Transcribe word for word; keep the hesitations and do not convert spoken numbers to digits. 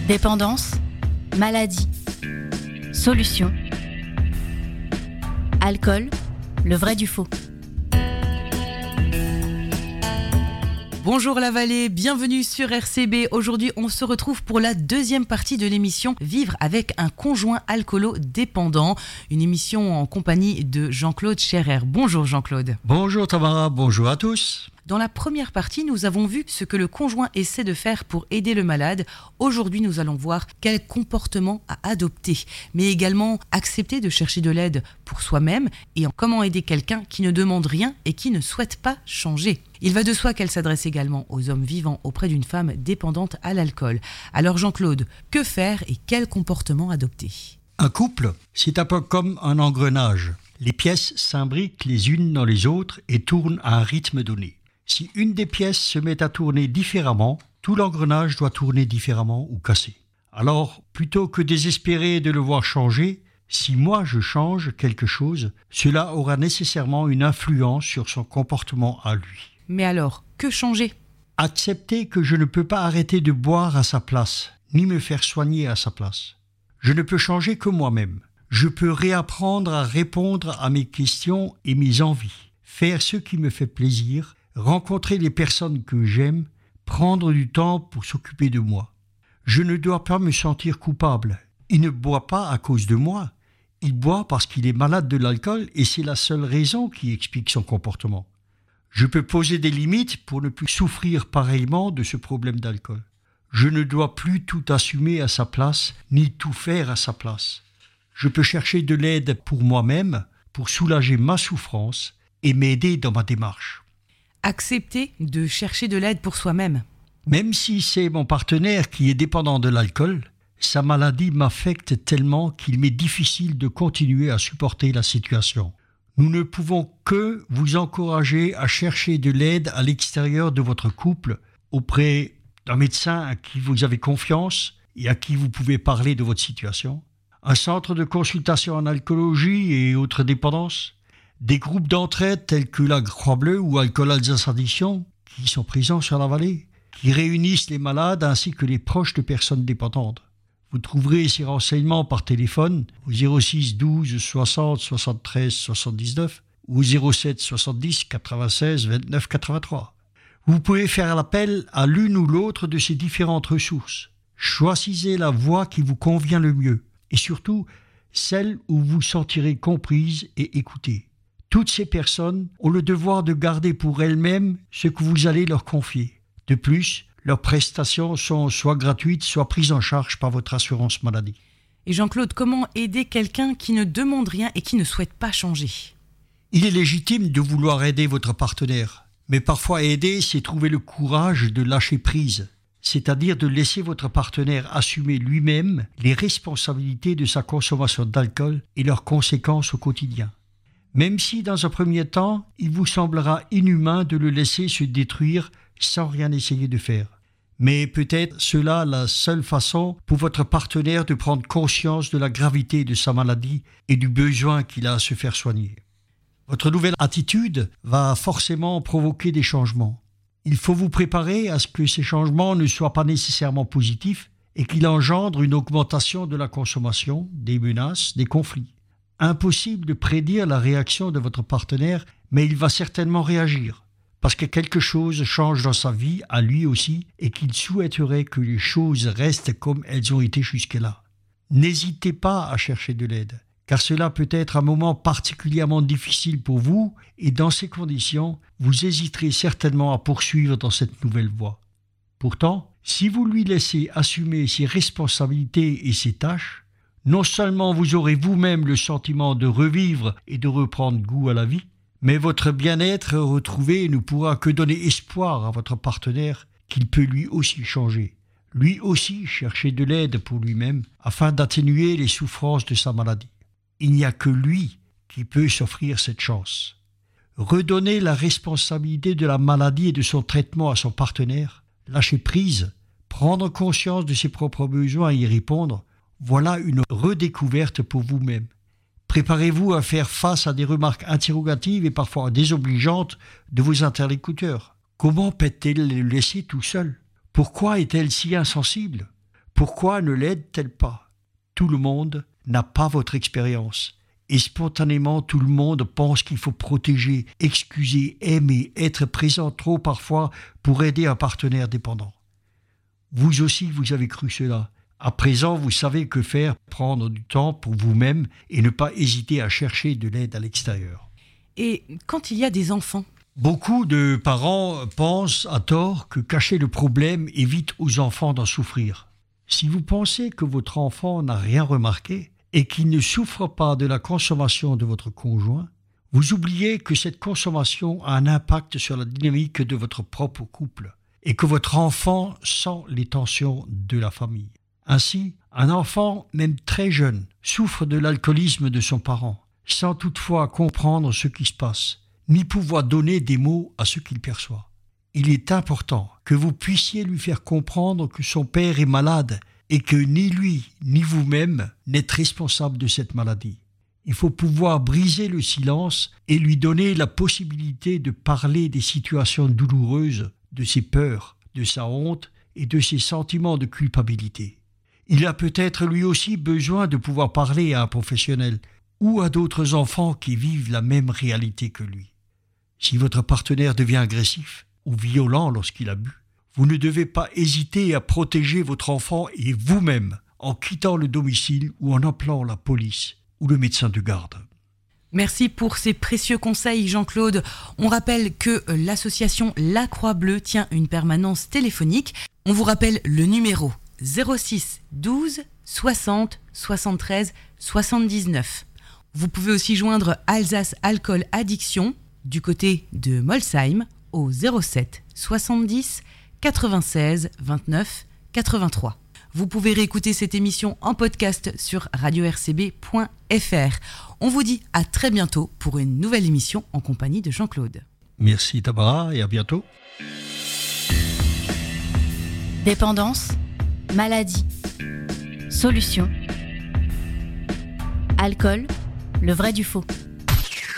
Dépendance, maladie, solution. Alcool, le vrai du faux. Bonjour la vallée, bienvenue sur R C B. Aujourd'hui, on se retrouve pour la deuxième partie de l'émission Vivre avec un conjoint alcoolo-dépendant. Une émission en compagnie de Jean-Claude Scherer. Bonjour Jean-Claude. Bonjour Tamara, bonjour à tous. Dans la première partie, nous avons vu ce que le conjoint essaie de faire pour aider le malade. Aujourd'hui, nous allons voir quel comportement à adopter, mais également accepter de chercher de l'aide pour soi-même et comment aider quelqu'un qui ne demande rien et qui ne souhaite pas changer. Il va de soi qu'elle s'adresse également aux hommes vivant auprès d'une femme dépendante à l'alcool. Alors Jean-Claude, que faire et quel comportement adopter ? Un couple, c'est un peu comme un engrenage. Les pièces s'imbriquent les unes dans les autres et tournent à un rythme donné. Si une des pièces se met à tourner différemment, tout l'engrenage doit tourner différemment ou casser. Alors, plutôt que désespérer de le voir changer, si moi je change quelque chose, cela aura nécessairement une influence sur son comportement à lui. Mais alors, que changer ? Accepter que je ne peux pas arrêter de boire à sa place, ni me faire soigner à sa place. Je ne peux changer que moi-même. Je peux réapprendre à répondre à mes questions et mes envies, faire ce qui me fait plaisir, rencontrer les personnes que j'aime, prendre du temps pour s'occuper de moi. Je ne dois pas me sentir coupable. Il ne boit pas à cause de moi. Il boit parce qu'il est malade de l'alcool et c'est la seule raison qui explique son comportement. Je peux poser des limites pour ne plus souffrir pareillement de ce problème d'alcool. Je ne dois plus tout assumer à sa place, ni tout faire à sa place. Je peux chercher de l'aide pour moi-même, pour soulager ma souffrance et m'aider dans ma démarche. Accepter de chercher de l'aide pour soi-même. Même si c'est mon partenaire qui est dépendant de l'alcool, sa maladie m'affecte tellement qu'il m'est difficile de continuer à supporter la situation. Nous ne pouvons que vous encourager à chercher de l'aide à l'extérieur de votre couple, auprès d'un médecin à qui vous avez confiance et à qui vous pouvez parler de votre situation, un centre de consultation en alcoolologie et autres dépendances, des groupes d'entraide tels que la Croix-Bleue ou Alcool Alsace Addiction qui sont présents sur la vallée, qui réunissent les malades ainsi que les proches de personnes dépendantes. Vous trouverez ces renseignements par téléphone au zéro six douze soixante soixante-treize soixante-dix-neuf ou au zéro sept soixante-dix quatre-vingt-seize vingt-neuf quatre-vingt-trois. Vous pouvez faire l'appel à l'une ou l'autre de ces différentes ressources. Choisissez la voie qui vous convient le mieux et surtout celle où vous vous sentirez comprise et écoutée. Toutes ces personnes ont le devoir de garder pour elles-mêmes ce que vous allez leur confier. De plus, leurs prestations sont soit gratuites, soit prises en charge par votre assurance maladie. Et Jean-Claude, comment aider quelqu'un qui ne demande rien et qui ne souhaite pas changer ? Il est légitime de vouloir aider votre partenaire, mais parfois aider, c'est trouver le courage de lâcher prise, c'est-à-dire de laisser votre partenaire assumer lui-même les responsabilités de sa consommation d'alcool et leurs conséquences au quotidien. Même si, dans un premier temps, il vous semblera inhumain de le laisser se détruire sans rien essayer de faire. Mais peut-être cela la seule façon pour votre partenaire de prendre conscience de la gravité de sa maladie et du besoin qu'il a à se faire soigner. Votre nouvelle attitude va forcément provoquer des changements. Il faut vous préparer à ce que ces changements ne soient pas nécessairement positifs et qu'ils engendrent une augmentation de la consommation, des menaces, des conflits. Impossible de prédire la réaction de votre partenaire, mais il va certainement réagir, parce que quelque chose change dans sa vie, à lui aussi, et qu'il souhaiterait que les choses restent comme elles ont été jusque-là. N'hésitez pas à chercher de l'aide, car cela peut être un moment particulièrement difficile pour vous, et dans ces conditions, vous hésiterez certainement à poursuivre dans cette nouvelle voie. Pourtant, si vous lui laissez assumer ses responsabilités et ses tâches, non seulement vous aurez vous-même le sentiment de revivre et de reprendre goût à la vie, mais votre bien-être retrouvé ne pourra que donner espoir à votre partenaire qu'il peut lui aussi changer, lui aussi chercher de l'aide pour lui-même afin d'atténuer les souffrances de sa maladie. Il n'y a que lui qui peut s'offrir cette chance. Redonner la responsabilité de la maladie et de son traitement à son partenaire, lâcher prise, prendre conscience de ses propres besoins et y répondre, voilà une redécouverte pour vous-même. Préparez-vous à faire face à des remarques interrogatives et parfois désobligeantes de vos interlocuteurs. Comment peut-elle le laisser tout seul ? Pourquoi est-elle si insensible ? Pourquoi ne l'aide-t-elle pas ? Tout le monde n'a pas votre expérience. Et spontanément, tout le monde pense qu'il faut protéger, excuser, aimer, être présent trop parfois pour aider un partenaire dépendant. Vous aussi, vous avez cru cela. À présent, vous savez que faire, prendre du temps pour vous-même et ne pas hésiter à chercher de l'aide à l'extérieur. Et quand il y a des enfants ? Beaucoup de parents pensent à tort que cacher le problème évite aux enfants d'en souffrir. Si vous pensez que votre enfant n'a rien remarqué et qu'il ne souffre pas de la consommation de votre conjoint, vous oubliez que cette consommation a un impact sur la dynamique de votre propre couple et que votre enfant sent les tensions de la famille. Ainsi, un enfant, même très jeune, souffre de l'alcoolisme de son parent, sans toutefois comprendre ce qui se passe, ni pouvoir donner des mots à ce qu'il perçoit. Il est important que vous puissiez lui faire comprendre que son père est malade et que ni lui ni vous-même n'êtes responsable de cette maladie. Il faut pouvoir briser le silence et lui donner la possibilité de parler des situations douloureuses, de ses peurs, de sa honte et de ses sentiments de culpabilité. Il a peut-être lui aussi besoin de pouvoir parler à un professionnel ou à d'autres enfants qui vivent la même réalité que lui. Si votre partenaire devient agressif ou violent lorsqu'il a bu, vous ne devez pas hésiter à protéger votre enfant et vous-même en quittant le domicile ou en appelant la police ou le médecin de garde. Merci pour ces précieux conseils, Jean-Claude. On rappelle que l'association La Croix-Bleue tient une permanence téléphonique. On vous rappelle le numéro zéro six douze soixante soixante-treize soixante-dix-neuf. Vous pouvez aussi joindre Alsace Alcool Addiction du côté de Molsheim au zéro sept soixante-dix quatre-vingt-seize vingt-neuf quatre-vingt-trois. Vous pouvez réécouter cette émission en podcast sur radio r c b point f r. On vous dit à très bientôt pour une nouvelle émission en compagnie de Jean-Claude. Merci Tamara et à bientôt. Dépendance, maladie, solution, alcool, le vrai du faux.